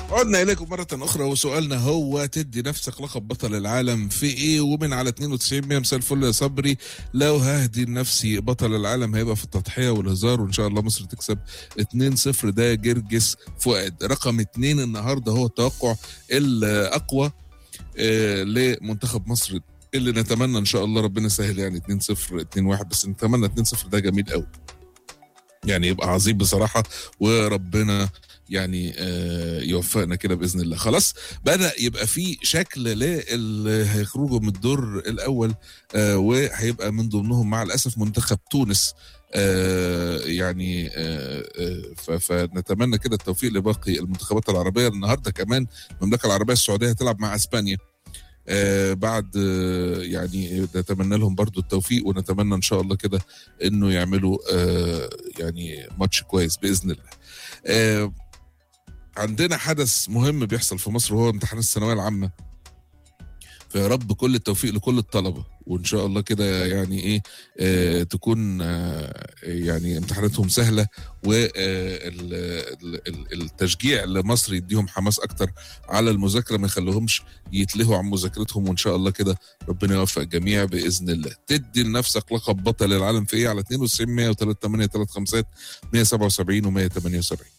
عدنا إليكم مرة أخرى، وسؤالنا هو: تدي نفسك لقب بطل العالم في إيه؟ ومن على 92 مساء الفل يا صبري. لو ههدي لنفسي بطل العالم هيبقى في التضحية والهزار، وإن شاء الله مصر تكسب 2-0. ده جرجس فؤاد. رقم 2 النهاردة هو التوقع الأقوى لمنتخب مصر، اللي نتمنى إن شاء الله ربنا يسهل، يعني 2-0 2-1، بس نتمنى 2-0 ده جميل قوي، يعني يبقى عظيم بصراحة، وربنا يعني يوفقنا كده بإذن الله. خلاص بدأ يبقى في شكل للي هيخرجوا من الدور الأول، وهيبقى من ضمنهم مع الأسف منتخب تونس. يعني فنتمنى كده التوفيق لباقي المنتخبات العربية. النهاردة كمان المملكة العربية السعودية هتلعب مع أسبانيا، بعد يعني نتمنى لهم برضو التوفيق، ونتمنى ان شاء الله كده انه يعملوا يعني ماتش كويس باذن الله. عندنا حدث مهم بيحصل في مصر وهو امتحان الثانويه العامه، فيا رب كل التوفيق لكل الطلبه، وان شاء الله كده يعني ايه تكون يعني امتحاناتهم سهله، والتشجيع لمصر يديهم حماس اكتر على المذاكره، ما يخليهمش يتلهوا عن مذاكرتهم، وان شاء الله كده ربنا يوفق الجميع باذن الله. تدي لنفسك لقب بطل العالم في ايه؟ على 92 103 8 3 5 177 و178.